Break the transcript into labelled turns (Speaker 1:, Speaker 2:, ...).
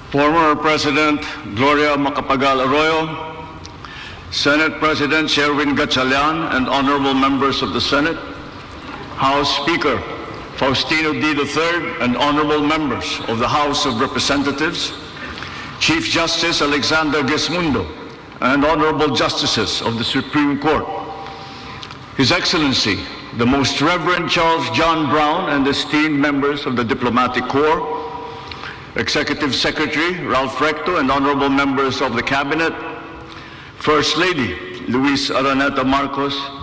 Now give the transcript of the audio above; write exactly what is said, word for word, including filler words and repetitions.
Speaker 1: Former President Gloria Macapagal Arroyo, Senate President Sherwin Gatchalian, and honorable members of the Senate, House Speaker Faustino D. the third, and honorable members of the House of Representatives, Chief Justice Alexander Gesmundo, and honorable justices of the Supreme Court, His Excellency, the Most Reverend Charles John Brown, and esteemed members of the Diplomatic Corps, Executive Secretary Ralph Recto, and honorable members of the Cabinet, First Lady Luis Araneta Marcos,